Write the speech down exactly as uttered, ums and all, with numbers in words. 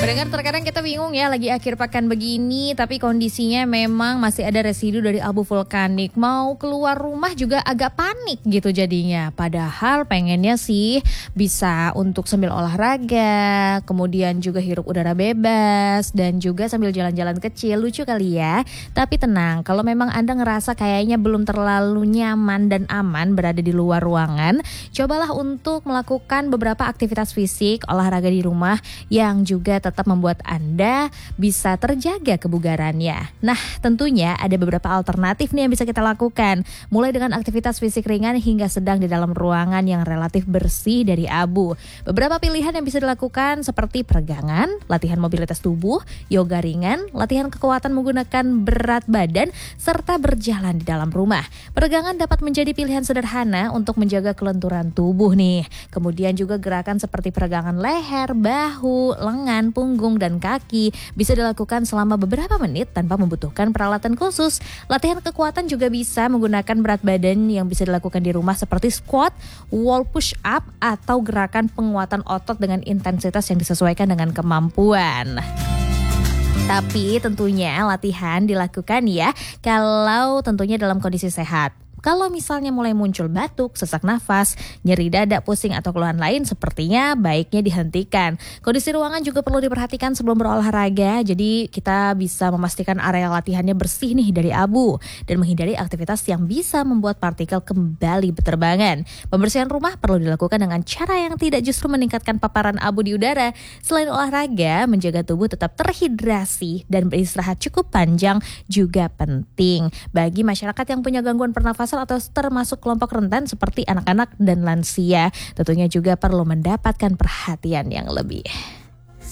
Pendengar, terkadang kita bingung ya, lagi akhir pekan begini tapi kondisinya memang masih ada residu dari abu vulkanik. Mau keluar rumah juga agak panik gitu jadinya. Padahal pengennya sih bisa untuk sambil olahraga, kemudian juga hirup udara bebas, dan juga sambil jalan-jalan kecil. Lucu kali ya. Tapi tenang, kalau memang Anda ngerasa kayaknya belum terlalu nyaman dan aman berada di luar ruangan, cobalah untuk melakukan beberapa aktivitas fisik, olahraga di rumah yang juga tetap membuat Anda bisa terjaga kebugarannya. Nah, tentunya ada beberapa alternatif nih yang bisa kita lakukan. Mulai dengan aktivitas fisik ringan hingga sedang di dalam ruangan yang relatif bersih dari abu. Beberapa pilihan yang bisa dilakukan seperti peregangan, latihan mobilitas tubuh, yoga ringan, latihan kekuatan menggunakan berat badan, serta berjalan di dalam rumah. Peregangan dapat menjadi pilihan sederhana untuk menjaga kelenturan tubuh nih. Kemudian juga gerakan seperti peregangan leher, bahu, lengan, punggung, dan kaki bisa dilakukan selama beberapa menit tanpa membutuhkan peralatan khusus. Latihan kekuatan juga bisa menggunakan berat badan yang bisa dilakukan di rumah seperti squat, wall push up, atau gerakan penguatan otot dengan intensitas yang disesuaikan dengan kemampuan. Tapi tentunya latihan dilakukan ya kalau tentunya dalam kondisi sehat. Kalau misalnya mulai muncul batuk, sesak nafas, nyeri dada, pusing, atau keluhan lain, sepertinya baiknya dihentikan. Kondisi ruangan juga perlu diperhatikan sebelum berolahraga, jadi kita bisa memastikan area latihannya bersih nih dari abu dan menghindari aktivitas yang bisa membuat partikel kembali berterbangan. Pembersihan rumah perlu dilakukan dengan cara yang tidak justru meningkatkan paparan abu di udara. Selain olahraga, menjaga tubuh tetap terhidrasi dan beristirahat cukup panjang juga penting. Bagi masyarakat yang punya gangguan pernafasan atau termasuk kelompok rentan seperti anak-anak dan lansia, tentunya juga perlu mendapatkan perhatian yang lebih.